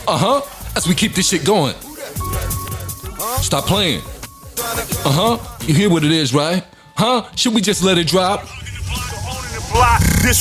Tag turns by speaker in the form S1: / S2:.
S1: As we keep this shit going. Stop playing. You hear what it is, right? Should we just let it drop?
S2: This